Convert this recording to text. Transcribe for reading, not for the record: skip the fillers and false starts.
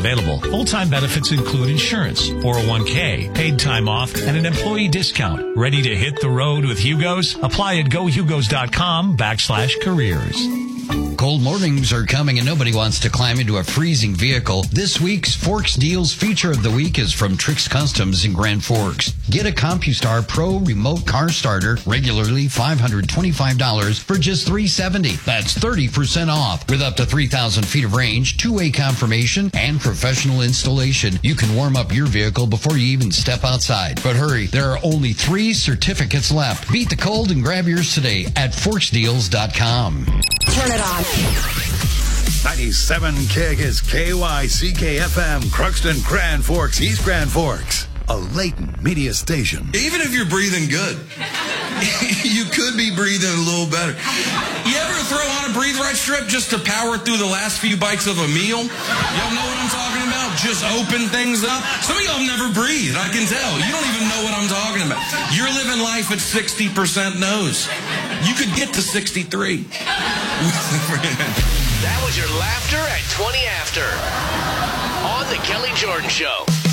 available. Full-time benefits include insurance, 401k, paid time off, and an employee discount. Ready to hit the road with Hugos? Apply at gohugos.com/careers. Cold mornings are coming and nobody wants to climb into a freezing vehicle. This week's Forks Deals feature of the week is from Trix Customs in Grand Forks. Get a CompuStar Pro remote car starter, regularly $525 for just $370. That's 30% off. With up to 3,000 feet of range, two-way confirmation, and professional installation, you can warm up your vehicle before you even step outside. But hurry, there are only 3 certificates left. Beat the cold and grab yours today at forksdeals.com. Turn it on. 97 KIG is KYCK-FM, Crookston, Grand Forks, East Grand Forks. A latent media station. Even if you're breathing good, you could be breathing a little better. You ever throw on a Breathe Right strip just to power through the last few bites of a meal? Y'all know what I'm talking about? Just open things up. Some of y'all have never breathed, I can tell. You don't even know what I'm talking about. You're living life at 60% nose. You could get to 63. That was your laughter at 20 after on The Kelly Jordan Show.